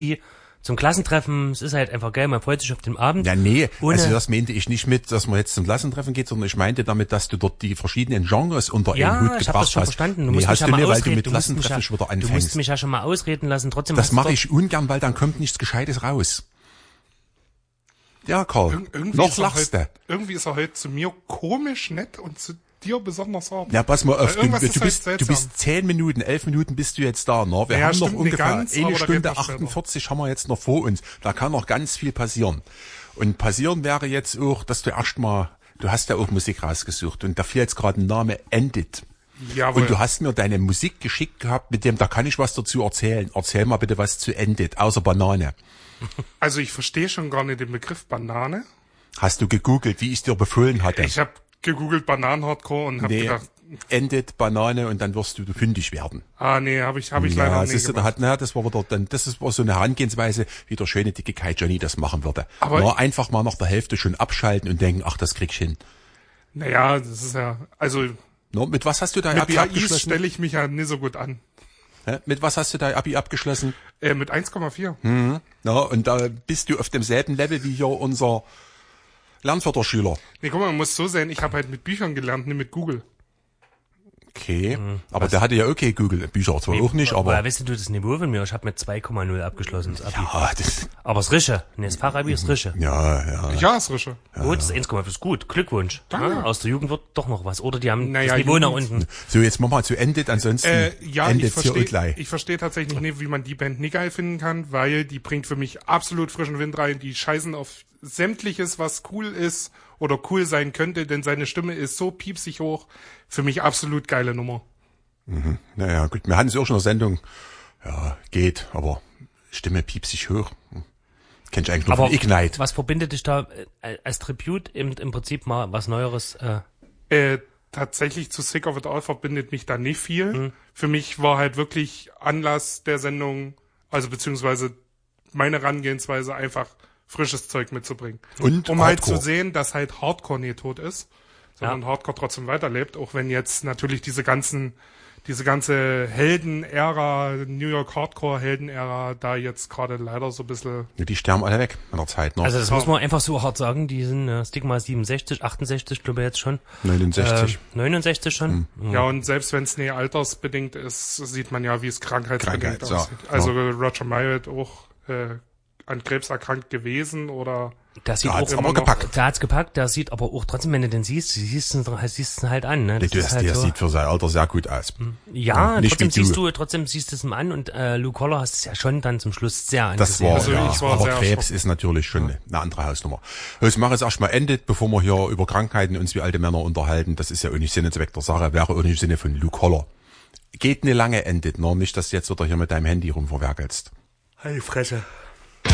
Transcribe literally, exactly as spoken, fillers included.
zum Klassentreffen. Es ist halt einfach geil, man freut sich auf den Abend. Ja, nee, Ohne also das meinte ich nicht mit, dass man jetzt zum Klassentreffen geht, sondern ich meinte damit, dass du dort die verschiedenen Genres unter ja, einen Hut ich gebracht hab das schon hast. verstanden. Du nee, musst hast mich du ja nicht, mal weil du ausreden. mit Du musst mich Klassentreffen ja, schon wieder du musst anfängst. mich ja schon mal ausreden lassen. Trotzdem Das hast du mache doch- ich ungern, weil dann kommt nichts Gescheites raus. Ja, Karl, Ir irgendwie noch ist er lachst du. heute, irgendwie ist er heute zu mir komisch nett und zu dir besonders hart. Ja, pass mal auf, Weil du, irgendwas du, ist halt bist, du seltsam. bist zehn Minuten, elf Minuten bist du jetzt da, ne? Wir Ja, haben noch stimmt, nicht ungefähr ganz, eine aber da Stunde geht noch später. achtundvierzig haben wir jetzt noch vor uns. Da kann noch ganz viel passieren. Und passieren wäre jetzt auch, dass du erstmal, du hast ja auch Musik rausgesucht und da fiel jetzt gerade ein Name, Endit. Jawohl. Und du hast mir deine Musik geschickt gehabt, mit dem, da kann ich was dazu erzählen. Erzähl mal bitte was zu Endit, außer Banane. Also ich verstehe schon gar nicht den Begriff Banane. Hast du gegoogelt, wie ich dir befohlen hatte? Ich habe gegoogelt Bananen-Hardcore und habe nee, gedacht, Endit, Banane und dann wirst du fündig werden. ah nee, habe ich, hab ich leider Ja, nicht siehst du, da gemacht. hat, na, das war wieder, dann, das ist war so eine Herangehensweise, wie der schöne dicke Kai Johnny das machen würde. Aber- Nur einfach mal nach der Hälfte schon abschalten und denken, ach, das krieg ich hin. Naja, das ist ja, also No, mit was hast du dein mit Abi K Is abgeschlossen? stelle ich mich ja nicht so gut an. Hä? Mit was hast du dein Abi abgeschlossen? Äh, mit eins Komma vier. Hm. Na, und da bist du auf demselben Level wie hier unser Lernförderschüler. Nee, guck mal, man muss so sehen, ich habe halt mit Büchern gelernt, nicht mit Google. Okay, aber der hatte ja okay Google Bücher zwar auch nicht, aber Woher weißt du das Niveau von mir? Ich habe mit zwei Komma null abgeschlossen, das Abi. ja, das, Aber das Rische. Nee, das Fachabi ist Rische. ja, ja. Ja, ist Rische. Gut, das eins Komma fünf ist gut. Glückwunsch. Danke. Ja, aus der Jugend wird doch noch was. Oder die haben Naja, das Niveau nach Jugend- unten. So, jetzt machen wir zu Endit, ansonsten Äh, ja, ich endet hier verstehe und gleich. ich verstehe tatsächlich nicht, wie man die Band nicht geil finden kann, weil die bringt für mich absolut frischen Wind rein. Die scheißen auf sämtliches, was cool ist oder cool sein könnte, denn seine Stimme ist so piepsig hoch. Für mich absolut geile Nummer. Naja, gut, wir hatten es auch schon in der Sendung. Ja, geht, aber Stimme piepsig hoch. Hm. Kenn ich eigentlich nur Aber von Ignite. was verbindet dich da äh, als Tribute im, im Prinzip mal was Neueres? Äh, Äh, tatsächlich zu Sick of It All verbindet mich da nicht viel. Mhm. Für mich war halt wirklich Anlass der Sendung, also beziehungsweise meine Herangehensweise einfach frisches Zeug mitzubringen. Und um halt Hardcore. zu sehen, dass halt Hardcore nie tot ist, sondern Ja. Hardcore trotzdem weiterlebt, auch wenn jetzt natürlich diese ganzen, diese ganze Helden-Ära, New York Hardcore-Helden-Ära da jetzt gerade leider so ein bisschen, Die sterben alle weg in der Zeit noch. also das muss man einfach so hart sagen. Die sind äh, Stigma siebenundsechzig, achtundsechzig, glaube ich jetzt schon. neunundsechzig. Äh, neunundsechzig schon. Mhm. ja, und selbst wenn es nie altersbedingt ist, sieht man ja, wie es krankheitsbedingt Krankheit, ja. aussieht. Also Roger Myatt auch äh, an Krebs erkrankt gewesen oder Das sieht Da auch hat's immer aber noch- gepackt. Der hat's gepackt, der sieht aber auch trotzdem, wenn du den siehst, du siehst ihn, siehst ihn halt an, ne? Der, Das ist halt der so. sieht für sein Alter sehr gut aus. Ja, nicht trotzdem wie du. siehst du, trotzdem siehst du es ihm an und äh, Luke Holler hast es ja schon dann zum Schluss sehr Das angesehen. war, Also ja, ich war aber sehr Krebs erschrocken. ist natürlich schon eine andere Hausnummer. Ich mache jetzt erstmal Endit, bevor wir hier über Krankheiten uns wie alte Männer unterhalten. Das ist ja auch nicht Sinn und Zweck der Sache, wäre auch nicht im Sinne von Luke Holler. Geht eine lange Endit, noch nicht, dass du jetzt wieder hier mit deinem Handy rumverwerkelst. Hey, Fresse.